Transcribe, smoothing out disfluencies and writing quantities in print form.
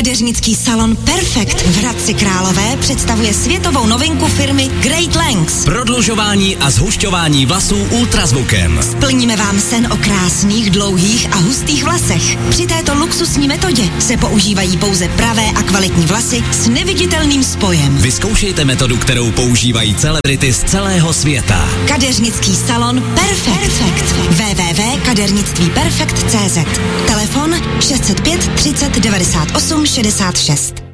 Kadeřnický salon Perfect v Hradci Králové představuje světovou novinku firmy Great Lengths. Prodlužování a zhušťování vlasů ultrazvukem. Splníme vám sen o krásných, dlouhých a hustých vlasech. Při této luxusní metodě se používají pouze pravé a kvalitní vlasy s neviditelným spojem. Vyzkoušejte metodu, kterou používají celebrity z celého světa. Kadeřnický salon Perfect. www.kadeřnictvíperfekt.cz. Telefon 605 30 98 66.